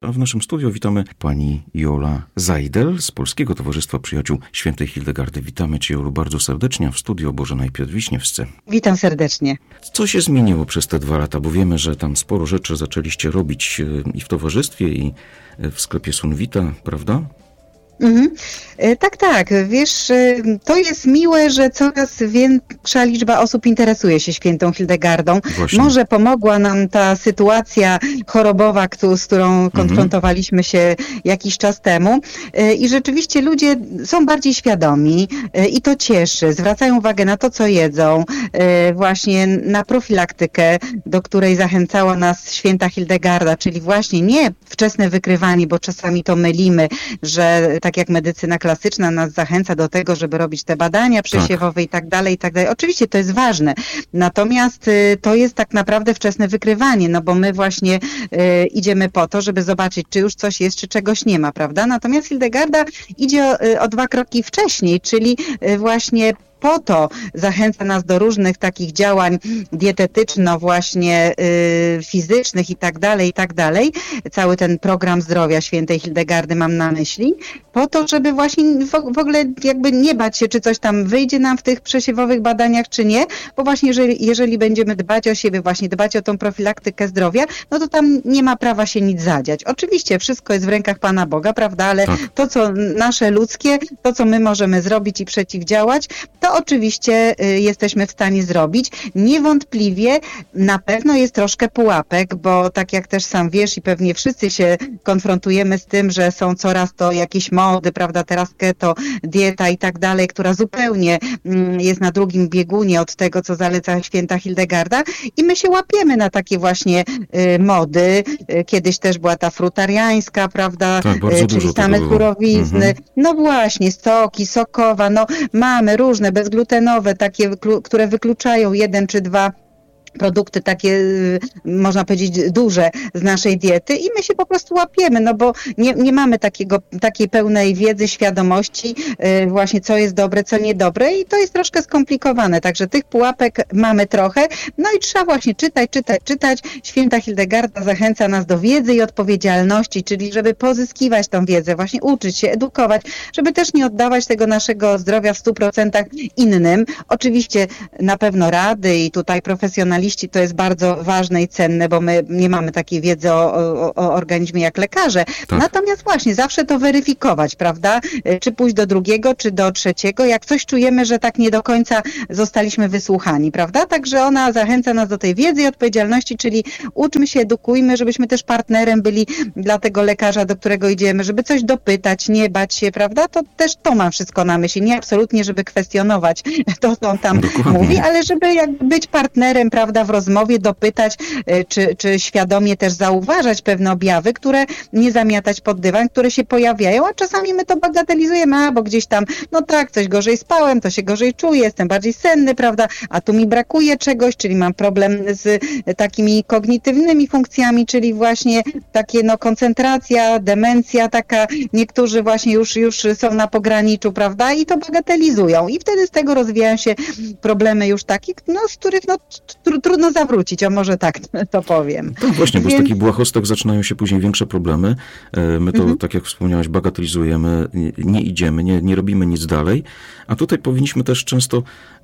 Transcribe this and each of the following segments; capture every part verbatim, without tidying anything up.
A w naszym studiu witamy pani Jola Zajdel z Polskiego Towarzystwa Przyjaciół Świętej Hildegardy. Witamy cię, Jolu, bardzo serdecznie w studiu Bożenaj Piotr-Wiśniewscy. Witam serdecznie. Co się zmieniło przez te dwa lata? Bo wiemy, że tam sporo rzeczy zaczęliście robić i w towarzystwie, i w sklepie Sunvita, prawda? Mhm. Tak, tak. Wiesz, to jest miłe, że coraz większa liczba osób interesuje się świętą Hildegardą. Właśnie. Może pomogła nam ta sytuacja chorobowa, z którą konfrontowaliśmy się jakiś czas temu. I rzeczywiście ludzie są bardziej świadomi i to cieszy. Zwracają uwagę na to, co jedzą, właśnie na profilaktykę, do której zachęcała nas święta Hildegarda, czyli właśnie nie wczesne wykrywanie, bo czasami to mylimy, że tak jak medycyna klasyczna nas zachęca do tego, żeby robić te badania przesiewowe tak. i tak dalej, i tak dalej. Oczywiście to jest ważne, natomiast y, to jest tak naprawdę wczesne wykrywanie, no bo my właśnie y, idziemy po to, żeby zobaczyć, czy już coś jest, czy czegoś nie ma, prawda? Natomiast Hildegarda idzie o, y, o dwa kroki wcześniej, czyli y, właśnie po to zachęca nas do różnych takich działań dietetyczno właśnie y, fizycznych i tak dalej, i tak dalej. Cały ten program zdrowia świętej Hildegardy mam na myśli. Po to, żeby właśnie w, w ogóle jakby nie bać się, czy coś tam wyjdzie nam w tych przesiewowych badaniach, czy nie. Bo właśnie jeżeli, jeżeli będziemy dbać o siebie, właśnie dbać o tą profilaktykę zdrowia, no to tam nie ma prawa się nic zadziać. Oczywiście wszystko jest w rękach Pana Boga, prawda? Ale tak. to, co nasze ludzkie, to, co my możemy zrobić i przeciwdziałać, to oczywiście y, jesteśmy w stanie zrobić. Niewątpliwie na pewno jest troszkę pułapek, bo tak jak też sam wiesz i pewnie wszyscy się konfrontujemy z tym, że są coraz to jakieś mody, prawda, teraz keto, dieta i tak dalej, która zupełnie mm, jest na drugim biegunie od tego, co zaleca święta Hildegarda i my się łapiemy na takie właśnie y, mody. Y, kiedyś też była ta frutariańska, prawda, tak, y, czyli same surowizny. Mhm. No właśnie, soki, sokowa, no mamy różne bezglutenowe, takie, które wykluczają jeden czy dwa produkty takie, można powiedzieć, duże z naszej diety i my się po prostu łapiemy, no bo nie, nie mamy takiego, takiej pełnej wiedzy, świadomości yy, właśnie co jest dobre, co niedobre i to jest troszkę skomplikowane, także tych pułapek mamy trochę, no i trzeba właśnie czytać, czytać, czytać. Święta Hildegarda zachęca nas do wiedzy i odpowiedzialności, czyli żeby pozyskiwać tą wiedzę, właśnie uczyć się, edukować, żeby też nie oddawać tego naszego zdrowia w stu procentach innym. Oczywiście na pewno rady i tutaj profesjonaliści to jest bardzo ważne i cenne, bo my nie mamy takiej wiedzy o, o, o organizmie jak lekarze. Tak. Natomiast właśnie zawsze to weryfikować, prawda? Czy pójść do drugiego, czy do trzeciego, jak coś czujemy, że tak nie do końca zostaliśmy wysłuchani, prawda? Także ona zachęca nas do tej wiedzy i odpowiedzialności, czyli uczmy się, edukujmy, żebyśmy też partnerem byli dla tego lekarza, do którego idziemy, żeby coś dopytać, nie bać się, prawda? To też to mam wszystko na myśli. Nie absolutnie, żeby kwestionować to, co on tam Dokładnie. mówi, ale żeby jakby być partnerem, prawda? W rozmowie dopytać, czy, czy świadomie też zauważać pewne objawy, które nie zamiatać pod dywan, które się pojawiają, a czasami my to bagatelizujemy, a bo gdzieś tam, no tak, coś gorzej spałem, to się gorzej czuję, jestem bardziej senny, prawda, a tu mi brakuje czegoś, czyli mam problem z takimi kognitywnymi funkcjami, czyli właśnie takie no koncentracja, demencja taka, niektórzy właśnie już, już są na pograniczu, prawda, i to bagatelizują i wtedy z tego rozwijają się problemy już takie, no z których no tr- trudno zawrócić, o może tak to powiem. Tak właśnie, Więc... bo z takich błahostek zaczynają się później większe problemy. My to, mhm. tak jak wspomniałaś, bagatelizujemy, nie idziemy, nie, nie robimy nic dalej, a tutaj powinniśmy też często,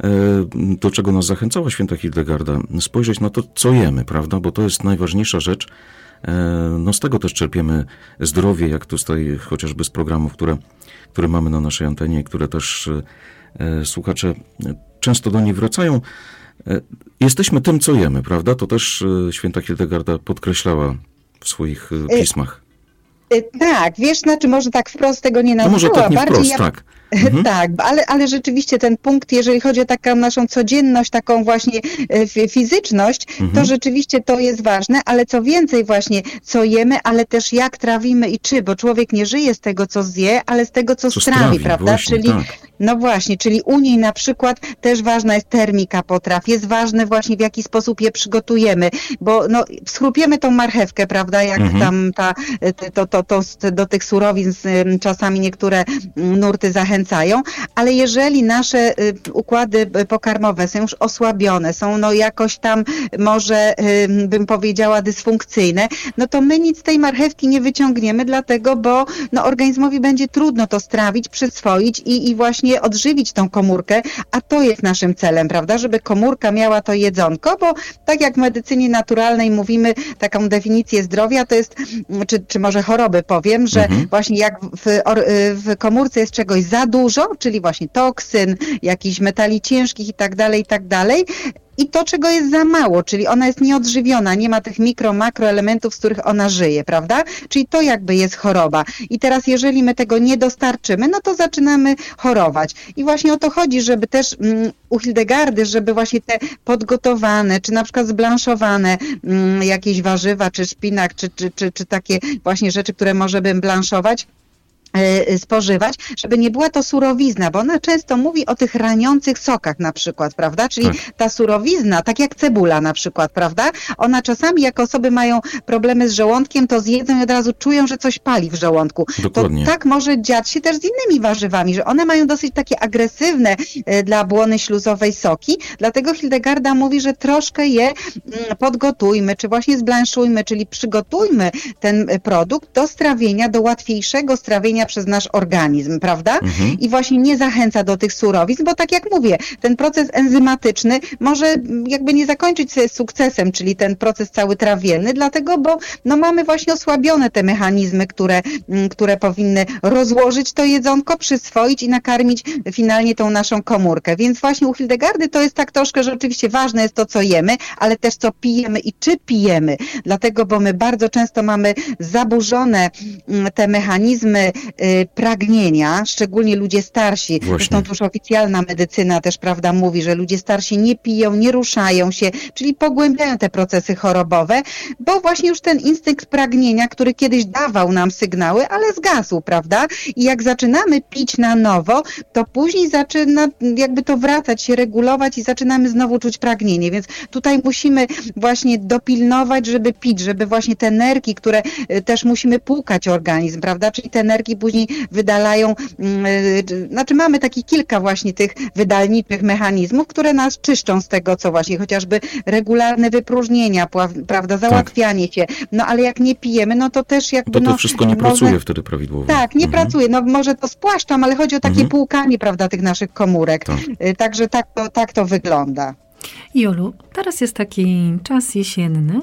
do czego nas zachęcała święta Hildegarda, spojrzeć na to, co jemy, prawda, bo to jest najważniejsza rzecz. No z tego też czerpiemy zdrowie, jak tutaj chociażby z programów, które, które mamy na naszej antenie, które też słuchacze często do niej wracają. Jesteśmy tym, co jemy, prawda? To też święta Hildegarda podkreślała w swoich pismach. Tak, wiesz, znaczy może tak wprost tego nie nazwała. No może tak nie bardziej wprost, ja... tak. Mhm. Tak, ale, ale rzeczywiście ten punkt, jeżeli chodzi o taką naszą codzienność, taką właśnie fizyczność, mhm. to rzeczywiście to jest ważne, ale co więcej właśnie, co jemy, ale też jak trawimy i czy, bo człowiek nie żyje z tego, co zje, ale z tego, co, co strawi, strawi, prawda? Właśnie, czyli tak. No właśnie, czyli u niej na przykład też ważna jest termika potraw, jest ważne właśnie w jaki sposób je przygotujemy, bo no schrupiemy tą marchewkę, prawda, jak mhm. tam ta, to, to, to, to do tych surowin czasami niektóre nurty zachęcają zachęcają, ale jeżeli nasze układy pokarmowe są już osłabione, są no jakoś tam może bym powiedziała dysfunkcyjne, no to my nic z tej marchewki nie wyciągniemy, dlatego, bo no organizmowi będzie trudno to strawić, przyswoić i, i właśnie odżywić tą komórkę, a to jest naszym celem, prawda, żeby komórka miała to jedzonko, bo tak jak w medycynie naturalnej mówimy taką definicję zdrowia, to jest, czy, czy może choroby powiem, że mhm. właśnie jak w, w komórce jest czegoś za dużo, czyli właśnie toksyn, jakichś metali ciężkich i tak dalej, i tak dalej, i to, czego jest za mało, czyli ona jest nieodżywiona, nie ma tych mikro, makroelementów, z których ona żyje, prawda? Czyli to jakby jest choroba. I teraz jeżeli my tego nie dostarczymy, no to zaczynamy chorować. I właśnie o to chodzi, żeby też mm, u Hildegardy, żeby właśnie te podgotowane, czy na przykład zblanszowane mm, jakieś warzywa, czy szpinak, czy, czy, czy, czy takie właśnie rzeczy, które możemy blanszować, spożywać, żeby nie była to surowizna, bo ona często mówi o tych raniących sokach na przykład, prawda? Czyli tak. ta surowizna, tak jak cebula na przykład, prawda? Ona czasami, jak osoby mają problemy z żołądkiem, to zjedzą i od razu czują, że coś pali w żołądku. Dokładnie. To tak może dziać się też z innymi warzywami, że one mają dosyć takie agresywne dla błony śluzowej soki, dlatego Hildegarda mówi, że troszkę je podgotujmy, czy właśnie zblanszujmy, czyli przygotujmy ten produkt do strawienia, do łatwiejszego strawienia przez nasz organizm, prawda? Mhm. I właśnie nie zachęca do tych surowizn, bo tak jak mówię, ten proces enzymatyczny może jakby nie zakończyć się sukcesem, czyli ten proces cały trawienny, dlatego, bo no mamy właśnie osłabione te mechanizmy, które, które powinny rozłożyć to jedzonko, przyswoić i nakarmić finalnie tą naszą komórkę. Więc właśnie u Hildegardy to jest tak troszkę, że oczywiście ważne jest to, co jemy, ale też co pijemy i czy pijemy. Dlatego, bo my bardzo często mamy zaburzone te mechanizmy pragnienia, szczególnie ludzie starsi. Właśnie. Zresztą to już oficjalna medycyna też, prawda, mówi, że ludzie starsi nie piją, nie ruszają się, czyli pogłębiają te procesy chorobowe, bo właśnie już ten instynkt pragnienia, który kiedyś dawał nam sygnały, ale zgasł, prawda? I jak zaczynamy pić na nowo, to później zaczyna jakby to wracać się, regulować i zaczynamy znowu czuć pragnienie, więc tutaj musimy właśnie dopilnować, żeby pić, żeby właśnie te nerki, które też musimy płukać organizm, prawda? Czyli te nerki później wydalają, yy, znaczy mamy takich kilka właśnie tych wydalniczych mechanizmów, które nas czyszczą z tego, co właśnie chociażby regularne wypróżnienia, prawda, załatwianie tak. się, no ale jak nie pijemy, no to też jakby... To to no, wszystko nie może, pracuje wtedy prawidłowo. Tak, nie mhm. pracuje, no może to spłaszczam, ale chodzi o takie mhm. płukanie, prawda, tych naszych komórek. Tak. Yy, także tak to, tak to wygląda. Jolu, teraz jest taki czas jesienny,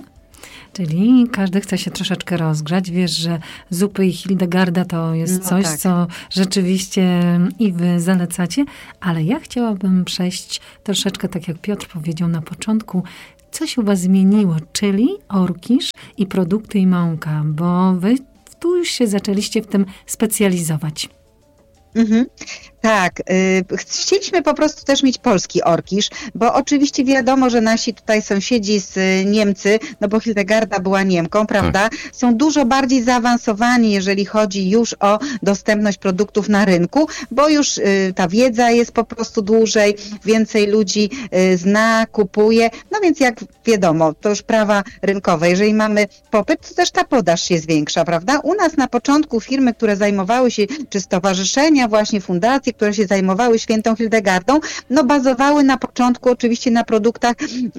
czyli każdy chce się troszeczkę rozgrzać. Wiesz, że zupy i Hildegarda to jest no coś, tak. co rzeczywiście i wy zalecacie, ale ja chciałabym przejść troszeczkę, tak jak Piotr powiedział na początku, co się u was zmieniło, czyli orkisz i produkty i mąka, bo wy tu już się zaczęliście w tym specjalizować. Mhm. Tak, y, chcieliśmy po prostu też mieć polski orkisz, bo oczywiście wiadomo, że nasi tutaj sąsiedzi z y, Niemcy, no bo Hildegarda była Niemką, prawda, tak. są dużo bardziej zaawansowani, jeżeli chodzi już o dostępność produktów na rynku, bo już y, ta wiedza jest po prostu dłużej, więcej ludzi y, zna, kupuje, no więc jak wiadomo, to już prawa rynkowe, jeżeli mamy popyt, to też ta podaż się zwiększa, prawda? U nas na początku firmy, które zajmowały się, czy stowarzyszenia, właśnie fundacje, które się zajmowały świętą Hildegardą, no bazowały na początku oczywiście na produktach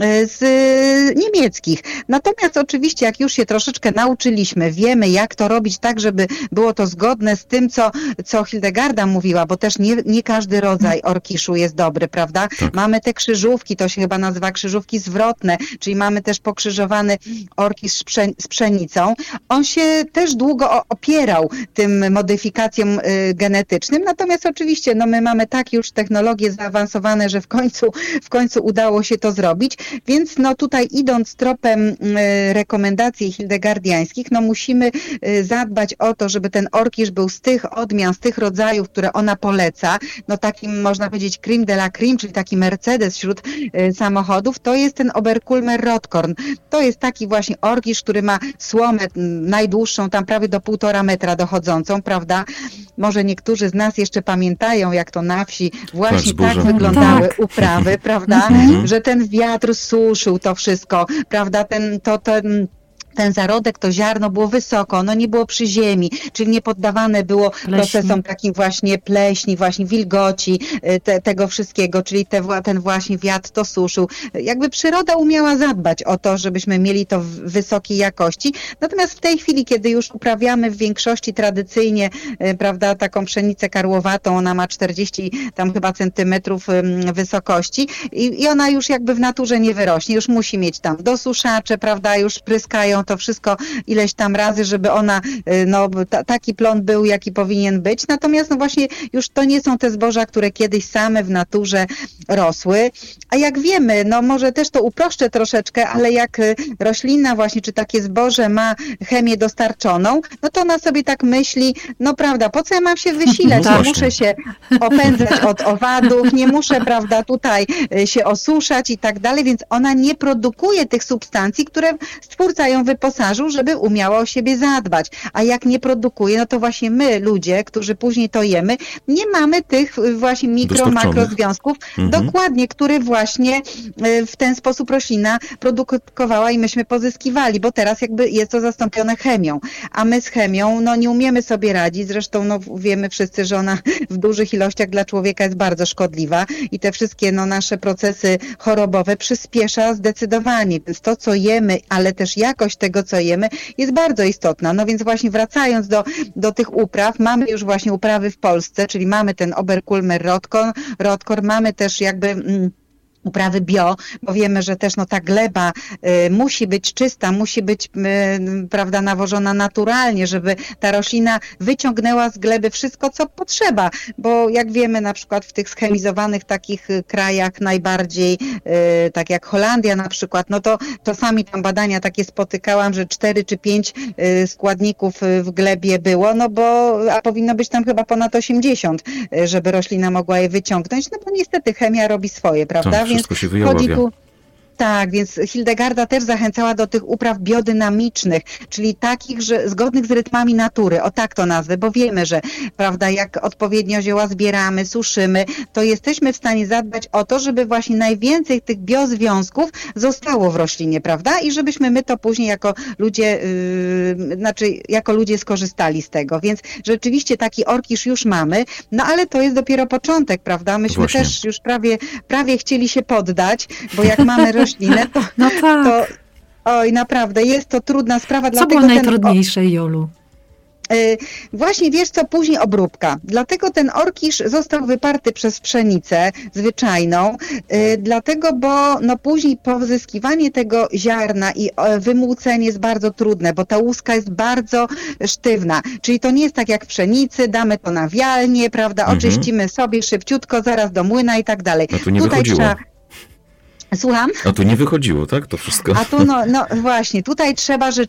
z niemieckich. Natomiast oczywiście jak już się troszeczkę nauczyliśmy, wiemy jak to robić tak, żeby było to zgodne z tym, co, co Hildegarda mówiła, bo też nie, nie każdy rodzaj orkiszu jest dobry, prawda? Tak. Mamy te krzyżówki, to się chyba nazywa krzyżówki zwrotne, czyli mamy też pokrzyżowany orkisz z, psze, z pszenicą. On się też długo opierał tym modyfikacjom y, genetycznym, natomiast oczywiście no my mamy tak już technologie zaawansowane, że w końcu, w końcu udało się to zrobić, więc no tutaj idąc tropem y, rekomendacji hildegardiańskich, no musimy y, zadbać o to, żeby ten orkisz był z tych odmian, z tych rodzajów, które ona poleca, no takim można powiedzieć creme de la creme, czyli taki Mercedes wśród y, samochodów, to jest ten Oberkulmer Rotkorn. To jest taki właśnie orkisz, który ma słomę najdłuższą, tam prawie do półtora metra dochodzącą, prawda? Może niektórzy z nas jeszcze pamiętają, jak to na wsi właśnie tak, tak wyglądały tak. uprawy, prawda? Mhm. Że ten wiatr suszył to wszystko, prawda? Ten, to, ten ten zarodek, to ziarno było wysoko, ono nie było przy ziemi, czyli nie poddawane było pleśni. Procesom takim właśnie pleśni, właśnie wilgoci, te, tego wszystkiego, czyli te, ten właśnie wiatr to suszył. Jakby przyroda umiała zadbać o to, żebyśmy mieli to w wysokiej jakości. Natomiast w tej chwili, kiedy już uprawiamy w większości tradycyjnie, prawda, taką pszenicę karłowatą, ona ma czterdzieści tam chyba centymetrów wysokości i, i ona już jakby w naturze nie wyrośnie, już musi mieć tam dosuszacze, prawda, już pryskają to wszystko ileś tam razy, żeby ona, no ta, taki plon był, jaki powinien być. Natomiast no właśnie już to nie są te zboża, które kiedyś same w naturze rosły. A jak wiemy, no może też to uproszczę troszeczkę, ale jak roślina właśnie, czy takie zboże ma chemię dostarczoną, no to ona sobie tak myśli, no prawda, po co ja mam się wysilać? No nie muszę się opędzać od owadów, nie muszę, prawda, tutaj się osuszać i tak dalej, więc ona nie produkuje tych substancji, które Stwórca ją wyposażył, żeby umiała o siebie zadbać. A jak nie produkuje, no to właśnie my, ludzie, którzy później to jemy, nie mamy tych właśnie mikro, makro związków, mhm. dokładnie, które właśnie w ten sposób roślina produkowała i myśmy pozyskiwali, bo teraz jakby jest to zastąpione chemią. A my z chemią, no nie umiemy sobie radzić, zresztą no wiemy wszyscy, że ona w dużych ilościach dla człowieka jest bardzo szkodliwa i te wszystkie no nasze procesy chorobowe przyspiesza zdecydowanie. Więc to, co jemy, ale też jakość tego, co jemy, jest bardzo istotna. No więc właśnie wracając do, do tych upraw, mamy już właśnie uprawy w Polsce, czyli mamy ten Oberkulmer Rotkor, Rotkor mamy też jakby... Mm, uprawy bio, bo wiemy, że też no, ta gleba y, musi być czysta, musi być y, prawda, nawożona naturalnie, żeby ta roślina wyciągnęła z gleby wszystko, co potrzeba, bo jak wiemy na przykład w tych schemizowanych takich krajach najbardziej, y, tak jak Holandia na przykład, no to czasami tam badania takie spotykałam, że cztery czy pięć y, składników w glebie było, no bo, a powinno być tam chyba ponad osiemdziesiąt, y, żeby roślina mogła je wyciągnąć, no bo niestety chemia robi swoje, prawda? Tak. Wszystko się wyjaławia. Tak, więc Hildegarda też zachęcała do tych upraw biodynamicznych, czyli takich, że zgodnych z rytmami natury, o tak to nazwę, bo wiemy, że prawda, jak odpowiednio zioła zbieramy, suszymy, to jesteśmy w stanie zadbać o to, żeby właśnie najwięcej tych biozwiązków zostało w roślinie, prawda? I żebyśmy my to później jako ludzie, yy, znaczy jako ludzie skorzystali z tego, więc rzeczywiście taki orkisz już mamy, no ale to jest dopiero początek, prawda? Myśmy Właśnie. też już prawie, prawie chcieli się poddać, bo jak mamy roślinę, To, no tak. to oj, naprawdę, jest to trudna sprawa. Co dlatego było najtrudniejsze, ten, Jolu? Yy, właśnie wiesz co, później obróbka. Dlatego ten orkisz został wyparty przez pszenicę zwyczajną, yy, dlatego, bo no później pozyskiwanie tego ziarna i yy, wymłócenie jest bardzo trudne, bo ta łuska jest bardzo sztywna. Czyli to nie jest tak jak w pszenicy, damy to na wialnię, prawda, mhm. oczyścimy sobie szybciutko, zaraz do młyna i tak dalej. A tu nie Tutaj wychodziło. Trzeba... Słucham? A tu nie wychodziło, tak? To wszystko. A tu no, no właśnie, tutaj trzeba, że